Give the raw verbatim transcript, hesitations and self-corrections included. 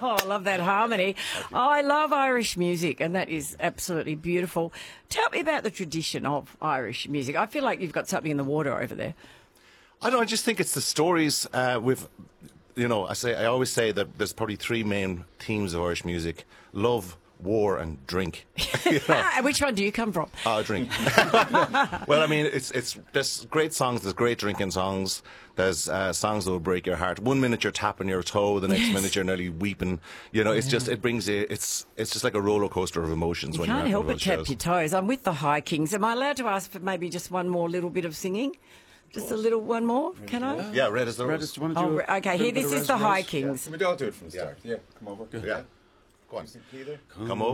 Oh, I love that harmony. Oh, I love Irish music, and that is absolutely beautiful. Tell me about the tradition of Irish music. I feel like you've got something in the water over there. I don't know, I just think it's the stories uh, with, you know, I say I always say that there's probably three main themes of Irish music: love, war, and drink. You know? And which one do you come from? Oh, drink. Well, I mean, it's it's there's great songs, there's great drinking songs, there's uh, songs that will break your heart. One minute you're tapping your toe, the next Yes. minute you're nearly weeping. You know, it's just it brings you. It's it's just like a roller coaster of emotions You when can't you're at help one but of tap those your shows. toes. I'm with the High Kings. Am I allowed to ask for maybe just one more little bit of singing? Just a little one more? Can I? Yeah, red as the Red, rose. do you want to Oh, do re- a okay, little here, bit this of is the Res High Rose? Kings. Can we all do it from the start? Yeah, come over. Yeah, go on. Peter. Come over.